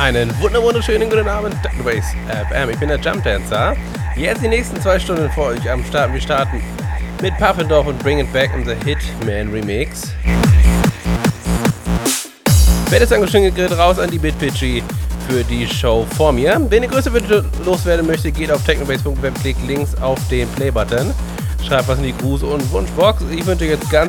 Einen wunderschönen guten Abend, Technobase FM. Ich bin der Jump Dancer. Jetzt die nächsten 2 Stunden vor euch am Start. Wir starten mit Puffendorf und Bring It Back in the Hitman Remix. Fettes Dankeschön geht raus an die BitPitchy für die Show vor mir. Wenn ihr größte Bitte loswerden möchte, geht auf technobase.web, klickt links auf den Play-Button, schreibt was in die Gruß- und Wunschbox. Ich wünsche jetzt ganz